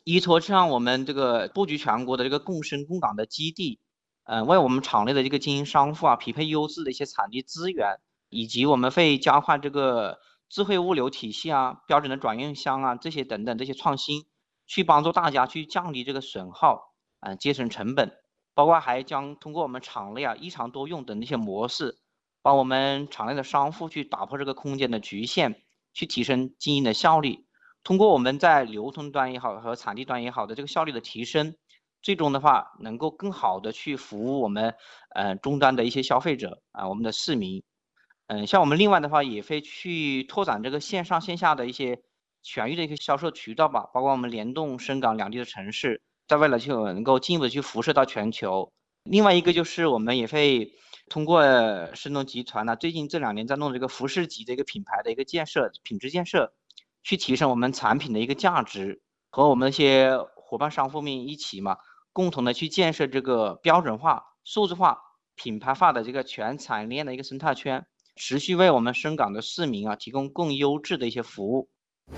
依托上我们这个布局全国的这个共生共港的基地，为我们厂内的这个经营商户匹配优质的一些产地资源，以及我们会加快这个智慧物流体系标准的转运箱这些等等这些创新，去帮助大家去降低这个损耗，节省成本，包括还将通过我们厂内一厂多用等这些模式，帮我们厂内的商户去打破这个空间的局限，去提升经营的效率。通过我们在流通端也好和产地端也好的这个效率的提升，最终的话能够更好的去服务我们终端的一些消费者我们的市民。像我们另外的话也会去拓展这个线上线下的一些全域的一个销售渠道吧，包括我们联动深港两地的城市，在未来就能够进一步的去辐射到全球。另外一个就是我们也会通过申通集团最近这2年在弄这个服饰级的一个品牌的一个建设，品质建设，去提升我们产品的一个价值，和我们一些伙伴商户们一起共同的去建设这个标准化、数字化、品牌化的这个全产业链的一个生态圈，持续为我們深港嘅市民提供更優質的一些服務。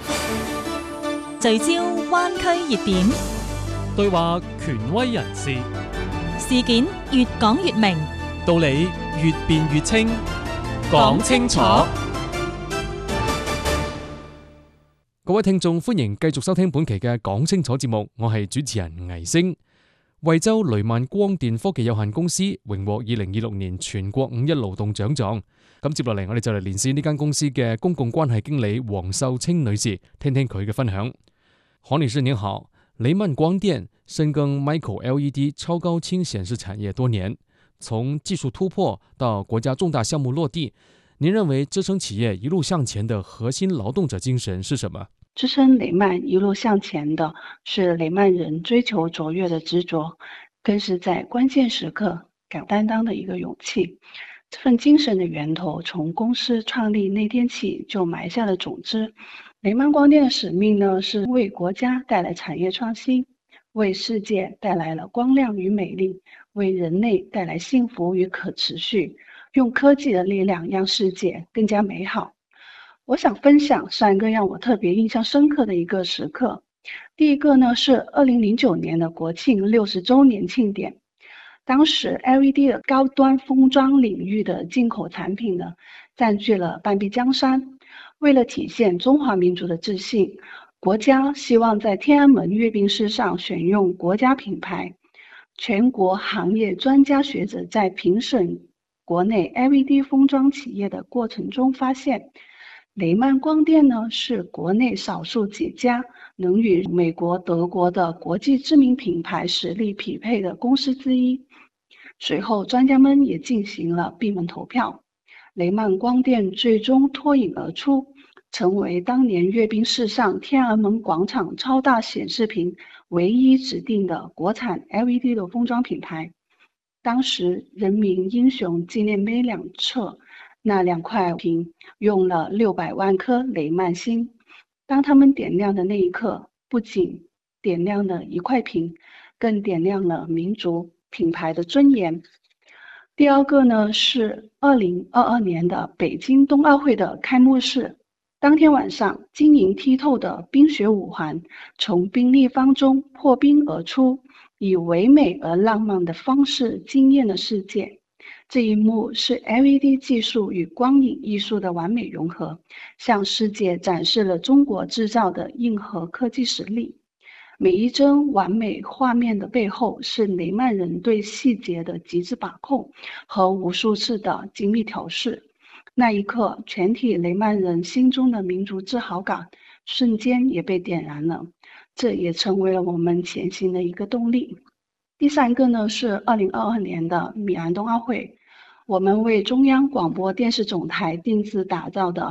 聚焦灣區熱點， 對話權威人士， 事件越講越明， 道理越辯越清，講清楚。各位聽眾，歡迎繼續收聽本期嘅講清楚節目，我係主持人倪星。惠州雷曼光電科技有限公司榮獲2026年全國5·1勞動獎狀。咁接落嚟，我哋就嚟連線呢間公司嘅公共關係經理黃秀清女士，聽聽佢嘅分享。黃女士您好，雷曼光電深耕 Micro LED 超高清顯示產業多年，從技術突破到國家重大項目落地，您認為支撐企業一路向前的核心勞動者精神是什麼？ 支撐雷曼一路向前的是雷曼人追求卓越的執着，更是在關鍵時刻敢擔當的一個勇氣。這份精神的源頭從公司創立那天起就埋下了種子。雷曼光電的使命呢，是為國家帶來產業創新，為世界帶來了光亮與美麗，為人類帶來幸福與可持續，用科技的力量讓世界更加美好。我想分享3個讓我特別印象深刻的一個時刻。第一個呢，是2009年的國慶60週年慶典。當時 LED 的高端封裝領域的進口產品呢，佔據了半壁江山。為了體現中華民族的自信，國家希望在天安門閱兵式上選用國家品牌。全國行業專家學者在評審國內 LED 封裝企業的過程中發現，雷曼光電呢是國內少數幾家能與美國、德國的國際知名品牌實力匹配的公司之一。隨後專家們也進行了閉門投票，雷曼光電最終脫穎而出，成為當年閱兵式上天安門廣場超大顯示屏唯一指定的國產 LED 的封裝品牌。當時人民英雄紀念碑兩側那2塊屏用了600萬顆雷曼星，當他們點亮的那一刻，不僅點亮了一塊屏，更點亮了民族品牌的尊嚴。第二個呢，是2022年的北京冬奧會的開幕式。當天晚上，晶瑩剔透的冰雪五環從冰立方中破冰而出，以唯美而浪漫的方式驚豔了世界。這一幕是 LED 技術與光影藝術的完美融合，向世界展示了中國製造的硬核科技實力。每一幀完美畫面的背後，是雷曼人對細節的極致把控和無數次的精密調試。那一刻，全體雷曼人心中的民族自豪感瞬間也被點燃了，這也成為了我們前行的一個動力。第3個呢，是2022年的米蘭冬奧會，我們為中央廣播電視總台定制打造的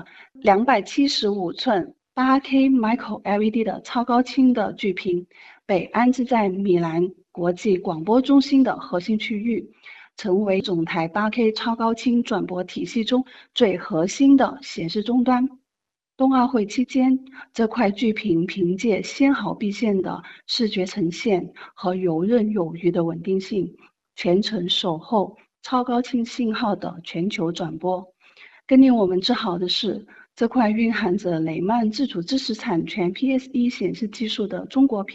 275寸8K Micro LED 的超高清的巨屏，被安置在米蘭國際廣播中心的核心區域，成為總台8K 超高清轉播體系中最核心的顯示終端。冬奧會期間，這塊巨屏憑借纖毫畢現的視覺呈現和游刃有餘的穩定性，全程守候超高清信號的全球轉播。更令我們自豪的是，這塊蘊含着雷曼自主知識產權 PSE 顯示技術的中國屏